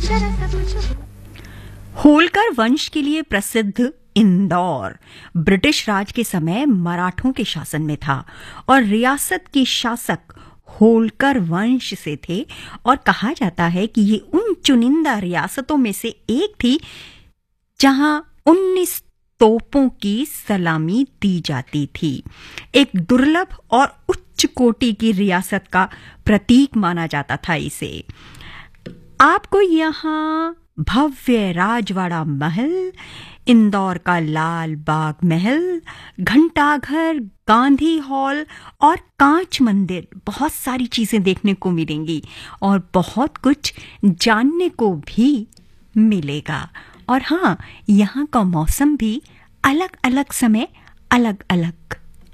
होलकर वंश के लिए प्रसिद्ध इंदौर ब्रिटिश राज के समय मराठों के शासन में था और रियासत के शासक होलकर वंश से थे और कहा जाता है कि ये उन चुनिंदा रियासतों में से एक थी जहां 19 तोपों की सलामी दी जाती थी। एक दुर्लभ और उच्च कोटि की रियासत का प्रतीक माना जाता था इसे। आपको यहाँ भव्य राजवाड़ा महल, इंदौर का लाल बाग महल, घंटाघर, गांधी हॉल और कांच मंदिर, बहुत सारी चीजें देखने को मिलेंगी और बहुत कुछ जानने को भी मिलेगा। और हाँ, यहाँ का मौसम भी अलग अलग समय अलग अलग